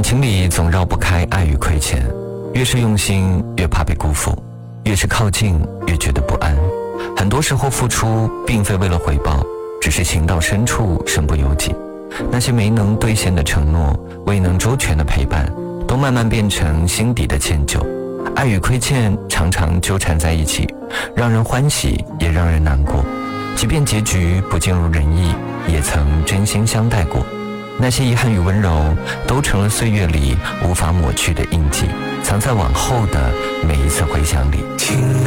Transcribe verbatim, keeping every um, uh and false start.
情里总绕不开爱与亏欠，越是用心越怕被辜负，越是靠近越觉得不安。很多时候付出并非为了回报，只是情到深处身不由己。那些没能兑现的承诺，未能周全的陪伴，都慢慢变成心底的歉疚。爱与亏欠常常纠缠在一起，让人欢喜也让人难过。即便结局不尽如人意，也曾真心相待过。那些遗憾与温柔，都成了岁月里无法抹去的印记，藏在往后的每一次回想里。 亲